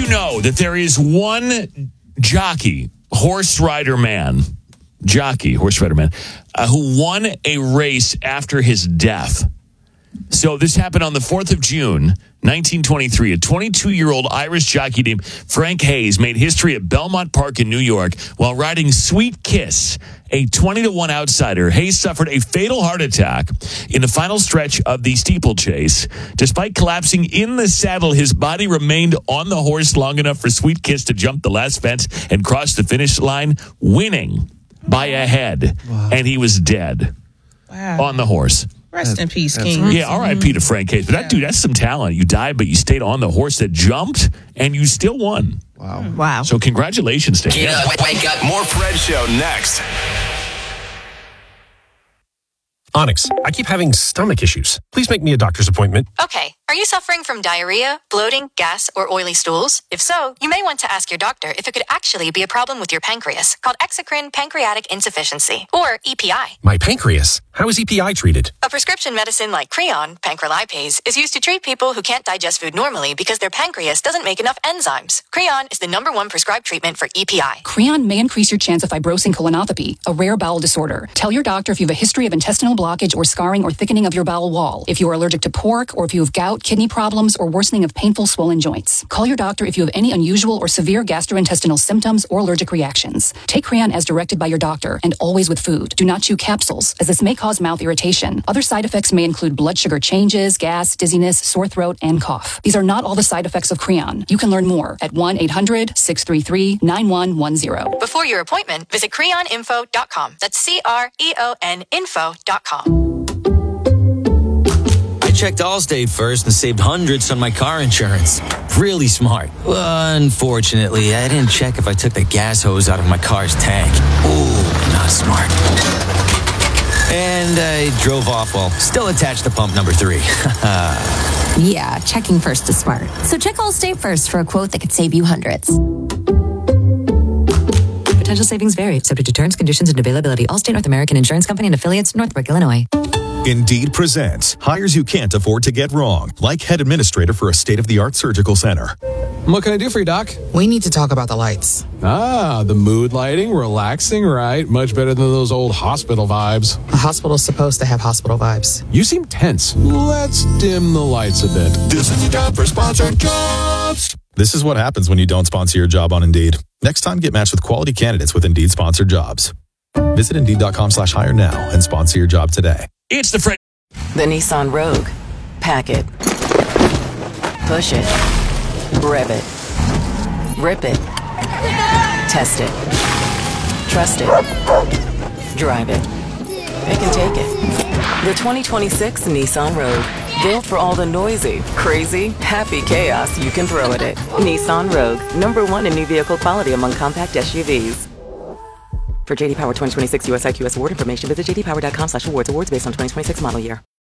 know that there is one jockey, horse rider man, who won a race after his death? So this happened on the 4th of June, 1923. A 22-year-old Irish jockey named Frank Hayes made history at Belmont Park in New York while riding Sweet Kiss, a 20-1 outsider. Hayes suffered a fatal heart attack in the final stretch of the steeplechase. Despite collapsing in the saddle, his body remained on the horse long enough for Sweet Kiss to jump the last fence and cross the finish line, winning by a head. Wow. And he was dead on the horse. Rest in peace, King. Yeah, R.I.P. to Frank Hayes. But that's some talent. You died, but you stayed on the horse that jumped, and you still won. Wow. So congratulations to him. Get up, wake up. More Fred Show next. Onyx, I keep having stomach issues. Please make me a doctor's appointment. Okay. Are you suffering from diarrhea, bloating, gas, or oily stools? If so, you may want to ask your doctor if it could actually be a problem with your pancreas, called exocrine pancreatic insufficiency, or EPI. My pancreas? How is EPI treated? A prescription medicine like Creon, pancrelipase, is used to treat people who can't digest food normally because their pancreas doesn't make enough enzymes. Creon is the #1 prescribed treatment for EPI. Creon may increase your chance of fibrosing colonopathy, a rare bowel disorder. Tell your doctor if you have a history of intestinal blockage or scarring or thickening of your bowel wall, if you are allergic to pork, or if you have gout, kidney problems, or worsening of painful swollen joints. Call your doctor if you have any unusual or severe gastrointestinal symptoms or allergic reactions. Take Creon as directed by your doctor and always with food. Do not chew capsules, as this may cause mouth irritation. Other side effects may include blood sugar changes, gas, dizziness, sore throat, and cough. These are not all the side effects of Creon. You can learn more at 1-800-633-9110. Before your appointment, visit creoninfo.com. That's CREON info.com. I checked Allstate first and saved hundreds on my car insurance. Really smart. Unfortunately, I didn't check if I took the gas hose out of my car's tank. Ooh, not smart. And I drove off while still attached to pump number 3. Yeah, checking first is smart. So check Allstate first for a quote that could save you hundreds. Potential savings vary, subject to terms, conditions, and availability. Allstate North American Insurance Company and affiliates, Northbrook, Illinois. Indeed presents hires you can't afford to get wrong, like head administrator for a state-of-the-art surgical center. What can I do for you, Doc? We need to talk about the lights. The mood lighting, relaxing, right? Much better than those old hospital vibes. A hospital's supposed to have hospital vibes. You seem tense. Let's dim the lights a bit. This is the job for sponsored jobs. This is what happens when you don't sponsor your job on Indeed. Next time, get matched with quality candidates with Indeed sponsored jobs. Visit Indeed.com/hire now and sponsor your job today. It's the Fred. The Nissan Rogue. Pack it. Push it. Rev it. Rip it. Test it. Trust it. Drive it. It can take it. The 2026 Nissan Rogue. Built for all the noisy, crazy, happy chaos you can throw at it. Nissan Rogue. #1 in new vehicle quality among compact SUVs. For JD Power 2026 US IQS award information, visit jdpower.com/awards. Awards based on 2026 model year.